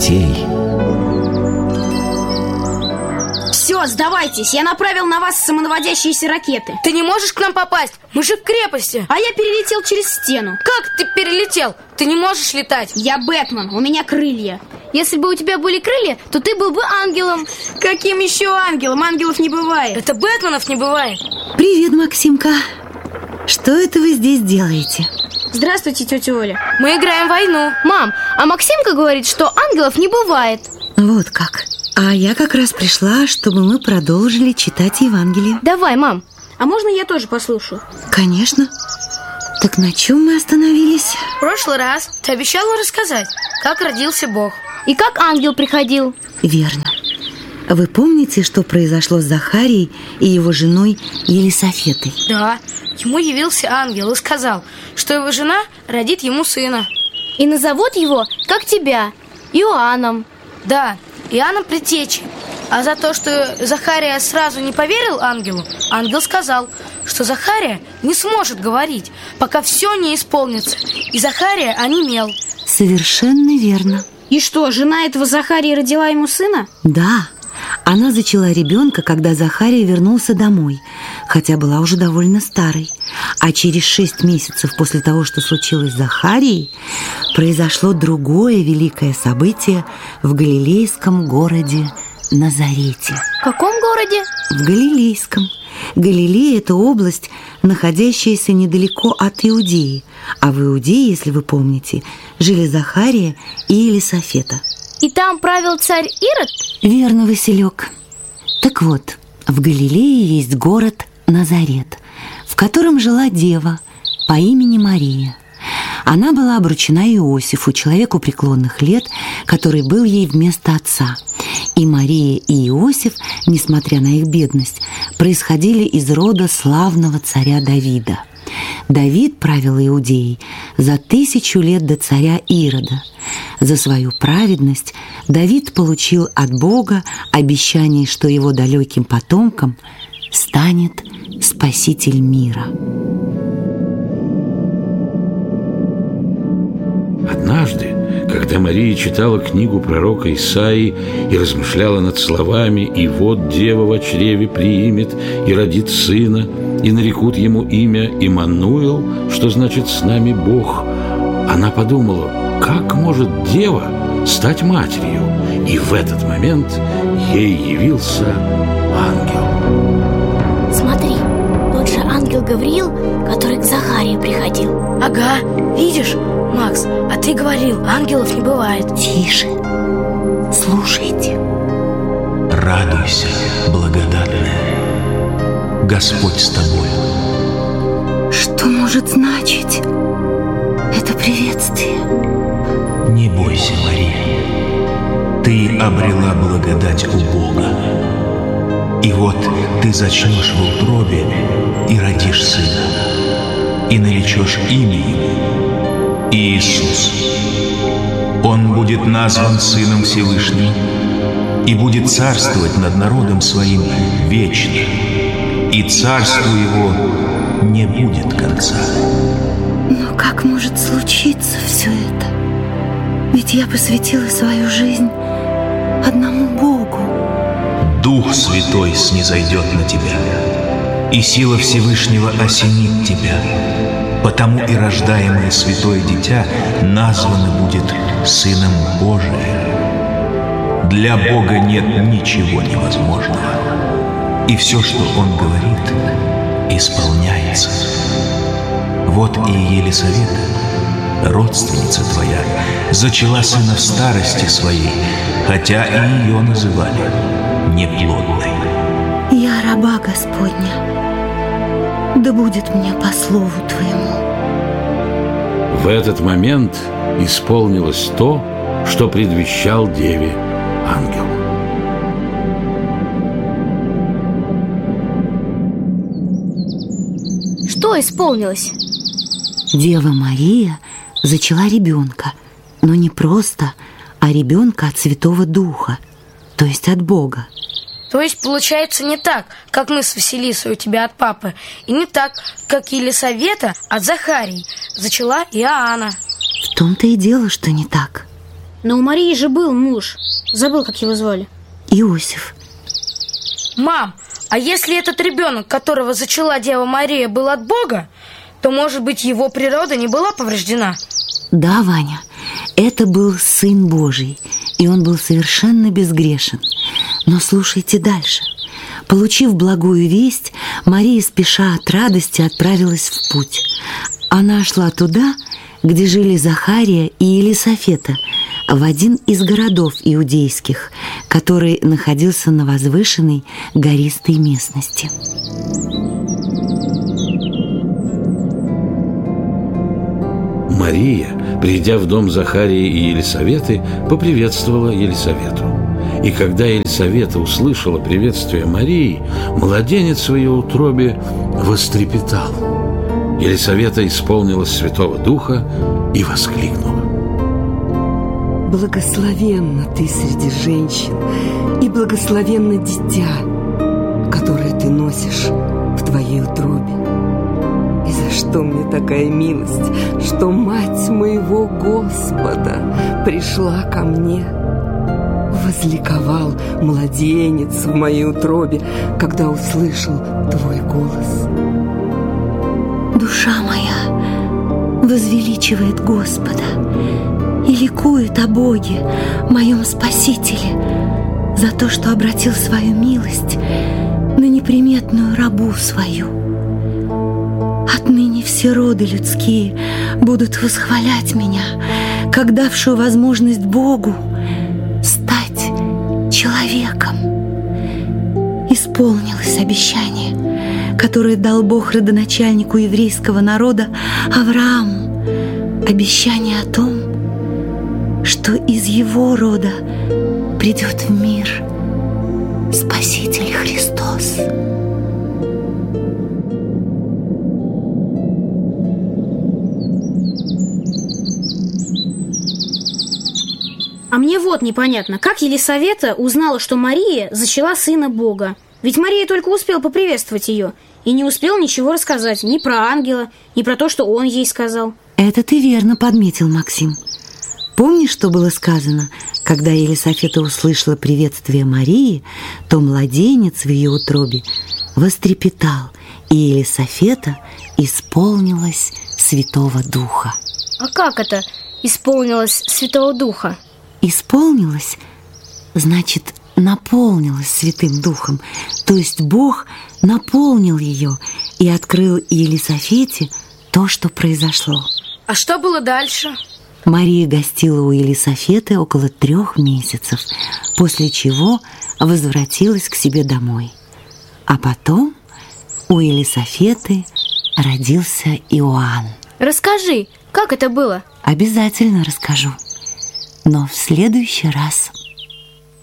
детей. Все, сдавайтесь, я направил на вас самонаводящиеся ракеты. Ты не можешь к нам попасть, мы же в крепости. А я перелетел через стену. Как ты перелетел? Ты не можешь летать. Я Бэтмен, у меня крылья. Если бы у тебя были крылья, то ты был бы ангелом. Каким еще ангелом? Ангелов не бывает. Это Бэтменов не бывает. Привет, Максимка. Что это вы здесь делаете? Здравствуйте, тетя Оля. Мы играем в войну. Мам, а Максимка говорит, что ангелов не бывает. Вот как. А я как раз пришла, чтобы мы продолжили читать Евангелие. Давай, мам. А можно я тоже послушаю? Конечно. Так на чем мы остановились? В прошлый раз ты обещала рассказать, как родился Бог. И как ангел приходил. Верно. Вы помните, что произошло с Захарией и его женой Елисафетой? Да, ему явился ангел и сказал, что его жена родит ему сына. И назовут его, как тебя, Иоанном. Да, Иоанном Предтечей. А за то, что Захария сразу не поверил ангелу, ангел сказал, что Захария не сможет говорить, пока все не исполнится. И Захария онемел. Совершенно верно. И что, жена этого Захарии родила ему сына? Да, она зачала ребенка, когда Захария вернулся домой, хотя была уже довольно старой. А через 6 месяцев после того, что случилось с Захарией, произошло другое великое событие в галилейском городе Назарете. В каком городе? В Галилейском. Галилея – это область, находящаяся недалеко от Иудеи. А в Иудее, если вы помните, жили Захария и Елисафета. И там правил царь Ирод? Верно, Василек. Так вот, в Галилее есть город Назарет, в котором жила дева по имени Мария. Она была обручена Иосифу, человеку преклонных лет, который был ей вместо отца. И Мария, и Иосиф, несмотря на их бедность, происходили из рода славного царя Давида. Давид правил Иудеей за 1000 лет до царя Ирода. За свою праведность Давид получил от Бога обещание, что его далеким потомкам станет Спаситель мира. Однажды, когда Мария читала книгу пророка Исаии и размышляла над словами «И вот дева во чреве приимет и родит сына, и нарекут ему имя Иммануил, что значит «с нами Бог», она подумала, как может дева стать матерью? И в этот момент ей явился ангел. Смотри, тот же ангел Гавриил, который к Захарии приходил. Ага, видишь, Макс, а ты говорил, ангелов не бывает. Тише, слушайте. Радуйся, благодатная, Господь с тобой. Что может значить это приветствие? Не бойся, Мария, ты обрела благодать у Бога. И вот ты зачнешь в утробе и родишь сына, и наречешь имя ему Иисус. Он будет назван Сыном Всевышним и будет царствовать над народом своим вечно, и царству его не будет конца. Но как может случиться все это? Ведь я посвятила свою жизнь одному Богу. Дух Святой снизойдет на тебя, и сила Всевышнего осенит тебя. Потому и рождаемое святое дитя названо будет Сыном Божиим. Для Бога нет ничего невозможного, и все, что Он говорит, исполняется. Вот и Елисавета, родственница твоя, зачала сына в старости своей, хотя и ее называли неплодной. Я раба Господня, да будет мне по слову твоему. В этот момент исполнилось то, что предвещал деве ангел. Что исполнилось? Дева Мария зачала ребенка, но не просто, а ребенка от Святого Духа, то есть от Бога. То есть получается не так, как мы с Василисой у тебя от папы, и не так, как Елисавета от Захарии зачала Иоанна. В том-то и дело, что не так. Но у Марии же был муж. Забыл, как его звали. Иосиф. Мам, а если этот ребенок, которого зачала Дева Мария, был от Бога, то, может быть, его природа не была повреждена? Да, Ваня, это был Сын Божий, и он был совершенно безгрешен. Но слушайте дальше. Получив благую весть, Мария, спеша от радости, отправилась в путь. Она шла туда, где жили Захария и Елисафета, в один из городов иудейских, который находился на возвышенной гористой местности. Мария, придя в дом Захарии и Елисаветы, поприветствовала Елисавету. И когда Елисавета услышала приветствие Марии, младенец в ее утробе вострепетал. Елисавета исполнилась Святого Духа и воскликнула: «Благословенна ты среди женщин, и благословенно дитя, которое ты носишь в твоей утробе. И за что мне такая милость, что мать моего Господа пришла ко мне? Возликовал младенец в моей утробе, когда услышал твой голос». Душа моя возвеличивает Господа и ликует о Боге, моем Спасителе, за то, что обратил свою милость на неприметную рабу свою. Отныне все роды людские будут восхвалять меня, как давшую возможность Богу стать человеком. Исполнилось обещание, которое дал Бог родоначальнику еврейского народа Аврааму, обещание о том, что из его рода придет в мир Спаситель Христос. А мне вот непонятно, как Елисавета узнала, что Мария зачала сына Бога? Ведь Мария только успела поприветствовать ее и не успела ничего рассказать ни про ангела, ни про то, что он ей сказал. Это ты верно подметил, Максим. Помнишь, что было сказано? Когда Елисафета услышала приветствие Марии, то младенец в ее утробе вострепетал, и Елисафета исполнилась Святого Духа. А как это исполнилось Святого Духа? Исполнилась, значит, наполнилась Святым Духом. То есть Бог наполнил ее и открыл Елисафете то, что произошло. А что было дальше? Мария гостила у Елисафеты около 3 месяцев, после чего возвратилась к себе домой. А потом у Елисафеты родился Иоанн. Расскажи, как это было? Обязательно расскажу, но в следующий раз.